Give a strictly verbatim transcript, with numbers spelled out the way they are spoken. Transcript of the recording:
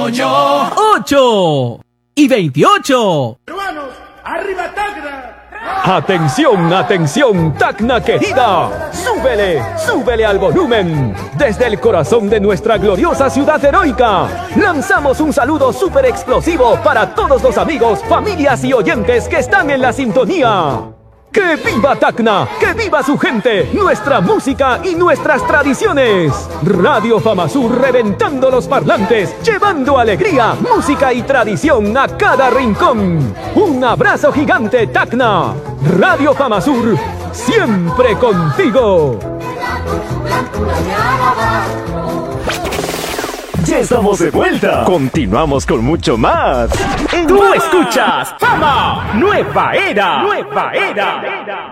veintiocho. ocho y veintiocho. Hermanos, arriba Tacna. Atención, atención, Tacna querida. Súbele, súbele al volumen. Desde el corazón de nuestra gloriosa ciudad heroica, lanzamos un saludo súper explosivo para todos los amigos, familias y oyentes que están en la sintonía. ¡Que viva Tacna! ¡Que viva su gente! ¡Nuestra música y nuestras tradiciones! Radio Famasur reventando los parlantes, llevando alegría, música y tradición a cada rincón. ¡Un abrazo gigante, Tacna! Radio Famasur, siempre contigo. Ya estamos de vuelta. Continuamos con mucho más. Tú escuchas Fama, Nueva Era, Nueva Era.